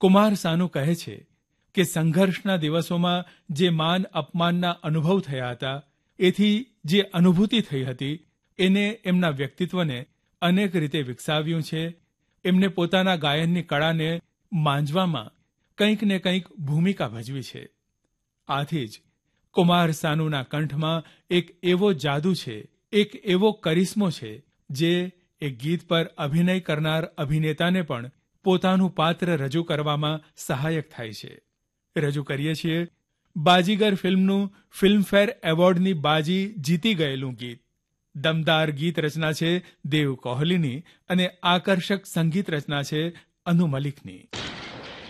કુમાર સાનુ કહે છે કે સંઘર્ષના દિવસોમાં જે માન અપમાનના અનુભવ થયા હતા, એથી જે અનુભૂતિ થઈ હતી, એને એમના વ્યક્તિત્વને અનેક રીતે વિકસાવ્યું છે. એમને પોતાના ગાયનની કળાને માંજવામાં કંઈક ને કંઈક ભૂમિકા ભજવી છે. આથી જ કુમાર સાનુના કંઠમાં એક એવો જાદુ છે, એક એવો કરિશ્મો છે, જે એક ગીત પર અભિનય કરનાર અભિનેતાને પણ પોતાનું પાત્ર રજૂ કરવામાં સહાયક થાય છે. રજૂ કરીએ છીએ બાજીગર ફિલ્મનું ફિલ્મફેર એવોર્ડની બાજી જીતી ગયેલું ગીત. દમદાર ગીત રચના છે દેવ કોહલીની અને આકર્ષક સંગીત રચના છે અનુ મલિકની.